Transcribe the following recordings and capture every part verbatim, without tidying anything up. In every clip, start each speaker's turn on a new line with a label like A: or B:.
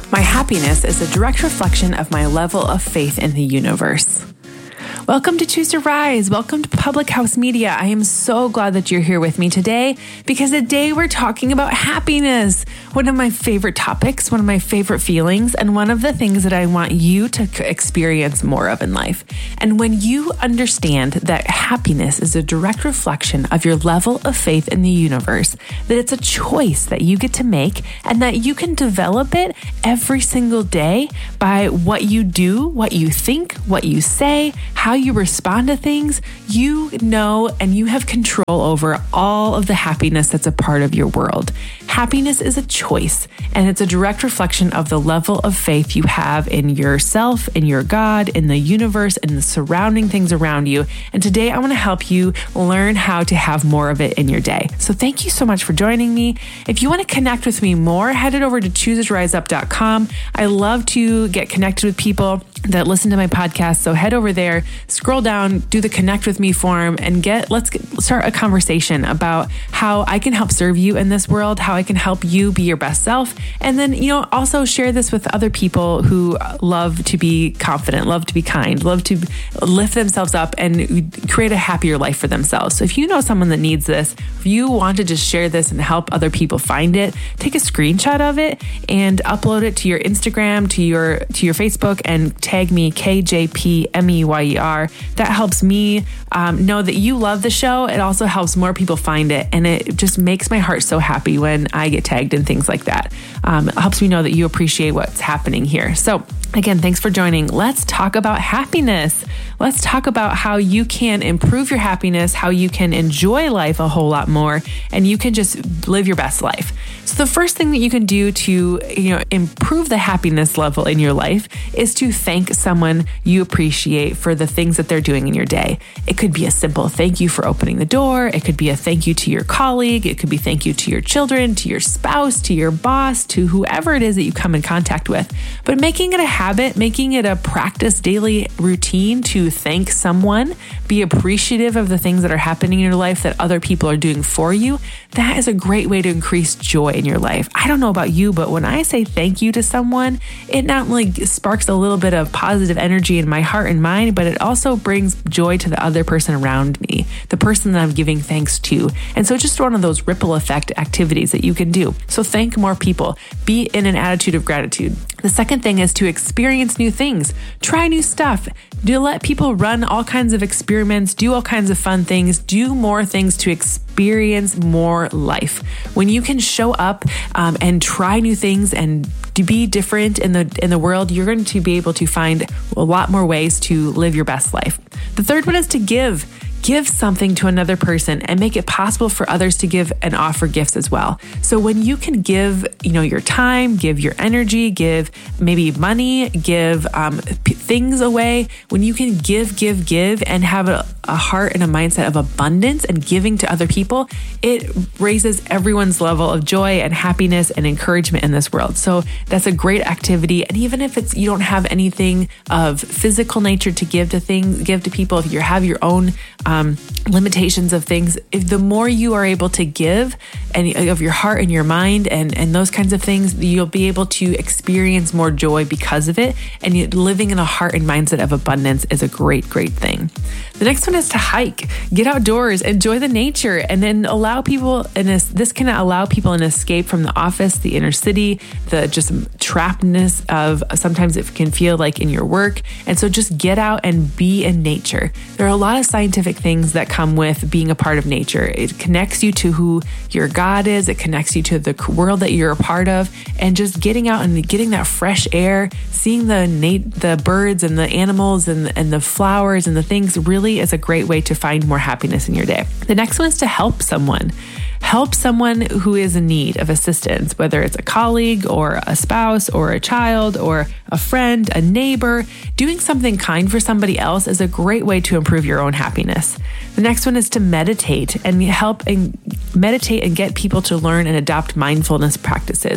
A: My happiness is a direct reflection of my level of faith in the universe. Welcome to Choose to Rise. Welcome to Public House Media. I am so glad that you're here with me today because today we're talking about happiness, one of my favorite topics, one of my favorite feelings, and one of the things that I want you to experience more of in life. And when you understand that happiness is a direct reflection of your level of faith in the universe, that it's a choice that you get to make and that you can develop it every single day by what you do, what you think, what you say, how you respond to things, you know, and you have control over all of the happiness that's a part of your world. Happiness is a choice, and it's a direct reflection of the level of faith you have in yourself, in your God, in the universe, in the surrounding things around you. And today I want to help you learn how to have more of it in your day. So thank you so much for joining me. If you want to connect with me more, head it over to choose to rise up dot com. I love to get connected with people that listen to my podcast. So head over there, scroll down, do the connect with me form, and get, let's get, start a conversation about how I can help serve you in this world, how I can help you be your best self. And then, you know, also share this with other people who love to be confident, love to be kind, love to lift themselves up and create a happier life for themselves. So if you know someone that needs this, if you want to just share this and help other people find it, take a screenshot of it and upload it to your Instagram, to your, to your Facebook, and tag me K J P M E Y E R. That helps me um, know that you love the show. It also helps more people find it. And it just makes my heart so happy when I get tagged and things like that. Um, it helps me know that you appreciate what's happening here. So again, thanks for joining. Let's talk about happiness. Let's talk about how you can improve your happiness, how you can enjoy life a whole lot more, and you can just live your best life. So the first thing that you can do to, you know, improve the happiness level in your life is to thank someone you appreciate for the things that they're doing in your day. It could be a simple thank you for opening the door. It could be a thank you to your colleague. It could be thank you to your children, to your spouse, to your boss, to whoever it is that you come in contact with. But making it a habit, making it a practice daily routine to thank someone, be appreciative of the things that are happening in your life that other people are doing for you, that is a great way to increase joy in your life. I don't know about you, but when I say thank you to someone, it not only sparks a little bit of positive energy in my heart and mind, but it also brings joy to the other person around me, the person that I'm giving thanks to. And so it's just one of those ripple effect activities that you can do. So thank more people. Be in an attitude of gratitude. The second thing is to experience new things. Try new stuff. Do let people run all kinds of experiments, do all kinds of fun things, do more things to experience more life. When you can show up um, and try new things and to be different in the in the world, you're going to be able to find a lot more ways to live your best life. The third one is to give. Give something to another person and make it possible for others to give and offer gifts as well. So when you can give, you know, your time, give your energy, give maybe money, give um, p- things away, when you can give, give, give, and have a, a heart and a mindset of abundance and giving to other people, it raises everyone's level of joy and happiness and encouragement in this world. So that's a great activity. And even if it's you don't have anything of physical nature to give to things, give to people, if you have your own Um, limitations of things, if the more you are able to give and of your heart and your mind and, and those kinds of things, you'll be able to experience more joy because of it. And you, living in a heart and mindset of abundance is a great, great thing. The next one is to hike, get outdoors, enjoy the nature, and then allow people, and this can allow people an escape from the office, the inner city, the just trappedness of sometimes it can feel like in your work. And so just get out and be in nature. There are a lot of scientific things that come with being a part of nature. It connects you to who your God is. It connects you to the world that you're a part of, and just getting out and getting that fresh air, seeing the nat- the birds and the animals and, and the flowers and the things really is a great way to find more happiness in your day. The next one is to help someone. Help someone who is in need of assistance, whether it's a colleague or a spouse or a child or a friend, a neighbor. Doing something kind for somebody else is a great way to improve your own happiness. The next one is to meditate and help and meditate and get people to learn and adopt mindfulness practices.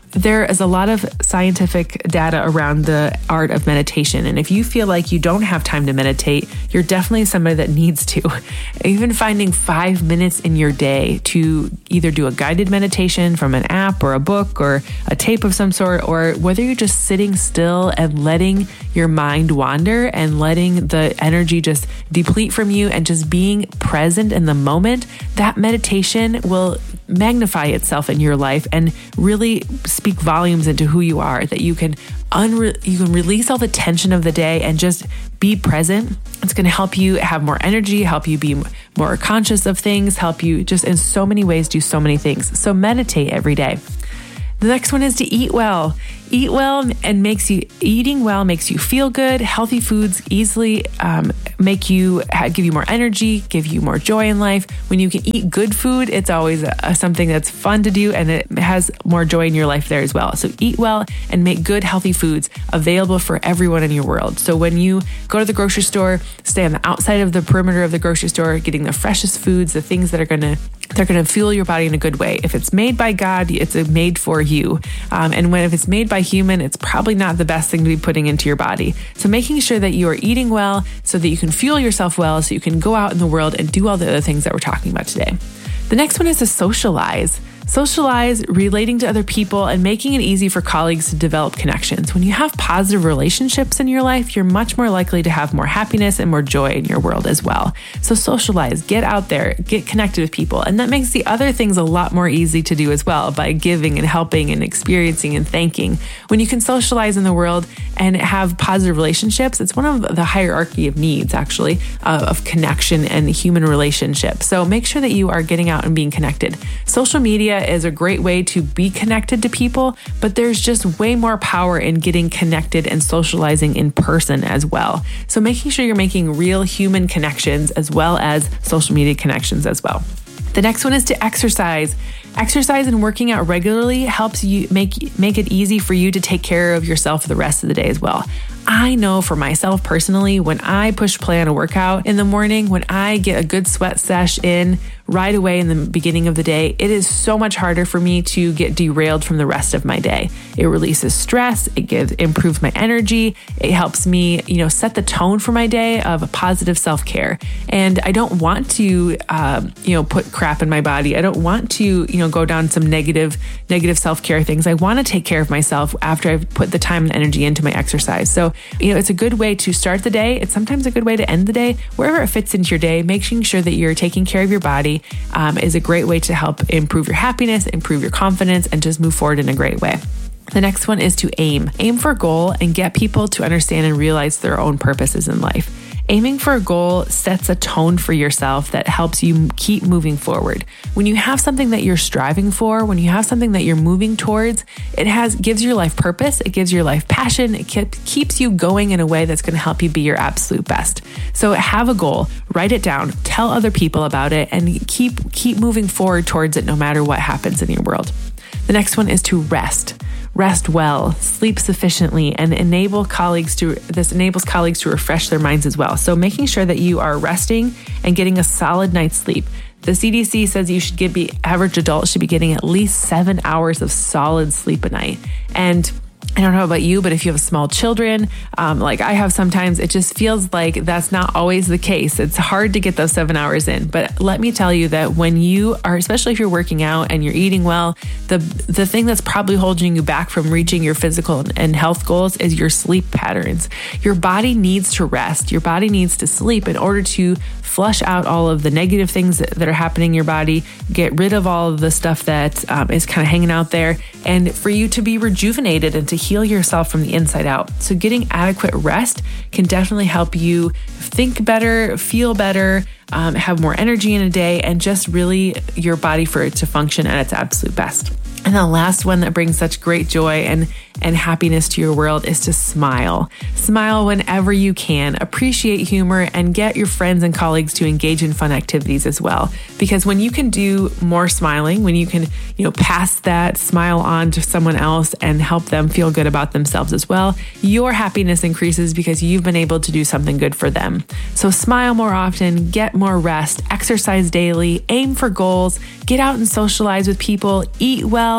A: there is a lot of scientific data around the art of meditation. And if you feel like you don't have time to meditate, you're definitely somebody that needs to. Even finding five minutes in your day to either do a guided meditation from an app or a book or a tape of some sort, or whether you're just sitting still and letting your mind wander and letting the energy just deplete from you and just being present in the moment, that meditation will magnify itself in your life and really speak volumes into who you are, that you can unre- you can release all the tension of the day and just be present. It's going to help you have more energy, help you be more conscious of things, help you just in so many ways do so many things. So meditate every day. The next one is to eat well. Eat well and makes you, eating well makes you feel good. Healthy foods easily um, make you, give you more energy, give you more joy in life. When you can eat good food, it's always a, something that's fun to do and it has more joy in your life there as well. So eat well and make good, healthy foods available for everyone in your world. So when you go to the grocery store, stay on the outside of the perimeter of the grocery store, getting the freshest foods, the things that are going to they're going to fuel your body in a good way. If it's made by God, it's made for you. Um, and when if it's made by human, it's probably not the best thing to be putting into your body. So making sure that you are eating well so that you can fuel yourself well, so you can go out in the world and do all the other things that we're talking about today. The next one is to socialize. Socialize, relating to other people, and making it easy for colleagues to develop connections. When you have positive relationships in your life, you're much more likely to have more happiness and more joy in your world as well. So socialize, get out there, get connected with people. And that makes the other things a lot more easy to do as well by giving and helping and experiencing and thanking. When you can socialize in the world and have positive relationships, it's one of the hierarchy of needs, actually, uh, of connection and human relationships. So make sure that you are getting out and being connected. Social media is a great way to be connected to people, but there's just way more power in getting connected and socializing in person as well. So making sure you're making real human connections as well as social media connections as well. The next one is to exercise. Exercise and working out regularly helps you make make it easy for you to take care of yourself the rest of the day as well. I know for myself personally, when I push play on a workout in the morning, when I get a good sweat sesh in right away in the beginning of the day, it is so much harder for me to get derailed from the rest of my day. It releases stress, it gives improves my energy, it helps me, you know, set the tone for my day of positive self-care. And I don't want to, um, you know, put crap in my body. I don't want to, you know, go down some negative, negative self-care things. I want to take care of myself after I've put the time and energy into my exercise. So, you know, it's a good way to start the day. It's sometimes a good way to end the day. Wherever it fits into your day, making sure that you're taking care of your body um, is a great way to help improve your happiness, improve your confidence, and just move forward in a great way. The next one is to aim. Aim for a goal and get people to understand and realize their own purposes in life. Aiming for a goal sets a tone for yourself that helps you keep moving forward. When you have something that you're striving for, when you have something that you're moving towards, it has gives your life purpose, it gives your life passion, it keep, keeps you going in a way that's going to help you be your absolute best. So have a goal, write it down, tell other people about it, and keep keep moving forward towards it no matter what happens in your world. The next one is to rest. Rest well, sleep sufficiently, and enable colleagues to, this enables colleagues to refresh their minds as well. So making sure that you are resting and getting a solid night's sleep. The C D C says you should get, be average adults should be getting at least seven hours of solid sleep a night. And I don't know about you, but if you have small children, um, like I have sometimes, it just feels like that's not always the case. It's hard to get those seven hours in. But let me tell you that when you are, especially if you're working out and you're eating well, the the thing that's probably holding you back from reaching your physical and health goals is your sleep patterns. Your body needs to rest. Your body needs to sleep in order to flush out all of the negative things that, that are happening in your body, get rid of all of the stuff that um, is kind of hanging out there, and for you to be rejuvenated and to heal yourself from the inside out. So getting adequate rest can definitely help you think better, feel better, um, have more energy in a day, and just really your body for it to function at its absolute best. And the last one that brings such great joy and and happiness to your world is to smile. Smile whenever you can, appreciate humor, and get your friends and colleagues to engage in fun activities as well. Because when you can do more smiling, when you can, you know, pass that smile on to someone else and help them feel good about themselves as well, your happiness increases because you've been able to do something good for them. So smile more often, get more rest, exercise daily, aim for goals, get out and socialize with people, eat well,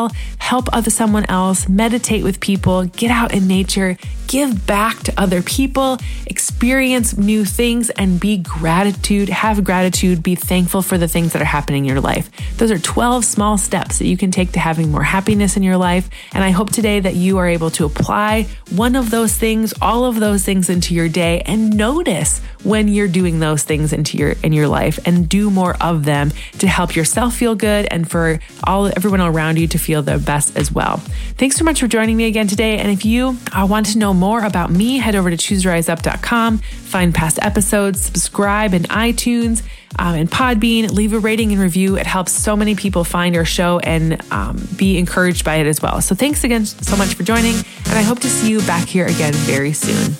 A: well, help other someone else, meditate with people, get out in nature, give back to other people, experience new things, and be gratitude, have gratitude, be thankful for the things that are happening in your life. Those are twelve small steps that you can take to having more happiness in your life. And I hope today that you are able to apply one of those things, all of those things into your day, and notice when you're doing those things into your in your life, and do more of them to help yourself feel good and for all everyone around you to feel their best as well. Thanks so much for joining me again today. And if you uh, want to know more about me, head over to choose to rise up dot com, find past episodes, subscribe in iTunes um, and Podbean, leave a rating and review. It helps so many people find our show and um, be encouraged by it as well. So thanks again so much for joining, and I hope to see you back here again very soon.